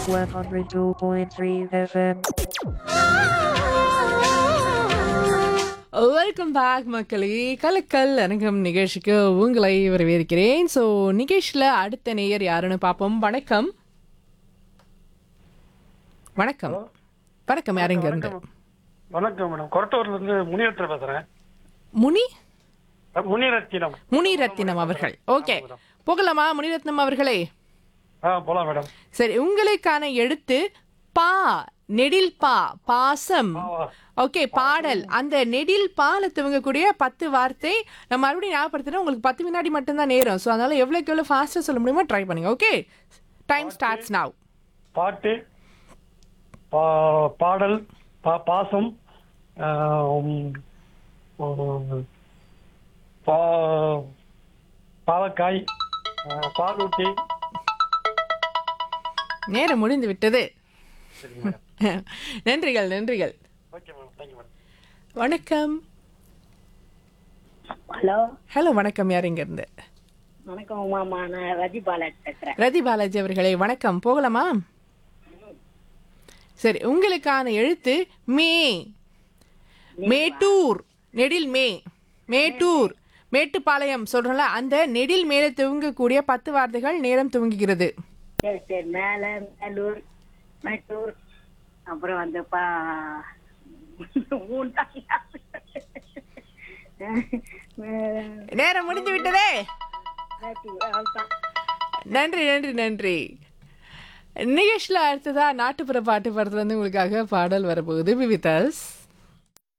102.3 FM. Welcome back மக்களே. கலக்கல் அரங்கம் நிகழ்ச்சிக்கு உங்களை வரவேற்கிறேன். ஸோ நிகழ்ச்சியில் அடுத்த நேயர் யாருன்னு பார்ப்போம். வணக்கம். வணக்கம். வணக்கம். யாருங்க இருந்து? வணக்கம் மேடம். கொரட்டூர்ல இருந்து முனிரத்னம் பேசுறேன். முனிரத்தினம். முனிரத்தினம் அவர்கள். ஓகே, போகலாமா முனிரத்னம் அவர்களே? போலாம் மேடம். சரி, உங்களுக்கான எழுத்து பா. நெடில் பா. பாசம். ஓகே, பாடல். அந்த நெடில் பால துவங்கக்கூடிய 10 வார்த்தை நான் மறுபடியும் ஞாபகப்படுத்தினா உங்களுக்கு 10 வினாடி மட்டும்தான் நேரம். ஸோ அதனால எவ்வளோக்கு எவ்வளோ ஃபாஸ்ட்டாக சொல்ல முடியுமோ ட்ரை பண்ணுங்க. Okay, time starts now. பாட்டு, பாடல், பாசம், பாவக்காய், பாலூட்டி. நேரம் முடிந்து விட்டது. நன்றிகள். நன்றிகள். Okay madam. Thank you madam. வணக்கம். ஹலோ. ஹலோ, வணக்கம். யார் இங்க இருந்து? வணக்கம் உமாமா, நான் ரதி பாலாஜி பேசுறேன். ரதி பாலாஜி அவர்களே வணக்கம். போகலாமா? சரி, உங்களுக்கான எழுத்து மே. மேட்டூர். நெடில் மே. மேட்டூர். மேட்டுப்பாளையம் சொல்றோம்ல, அந்த நெடில் மேல துவங்கக்கூடிய 10 வார்த்தைகள் நேரம் துவங்குகிறது. சரி சரி. மேல, மேலூர், மேட்டூர், அப்புறம் வந்து நேரம் முடிந்து விட்டதே. நன்றி நன்றி நன்றி. நிகழ்ச்சியில் அடுத்ததா நாட்டுப்புற பாட்டு படத்துல இருந்து உங்களுக்காக பாடல் வரப்போகுது. With us.